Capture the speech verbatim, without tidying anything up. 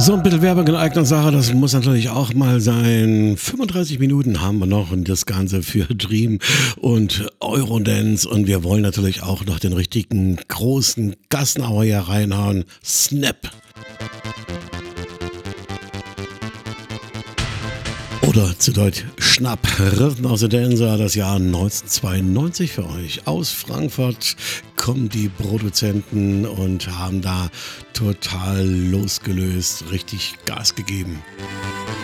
So ein bisschen Werbung in eigener Sache, das muss natürlich auch mal sein. fünfunddreißig Minuten haben wir noch und das Ganze für Dream und Eurodance. Und wir wollen natürlich auch noch den richtigen großen Gassenhauer hier reinhauen. Snap. Oder zu Deutsch Schnapp, Rhythm of the Dancer, das Jahr neunzehnhundertzweiundneunzig für euch. Aus Frankfurt kommen die Produzenten und haben da total losgelöst, richtig Gas gegeben.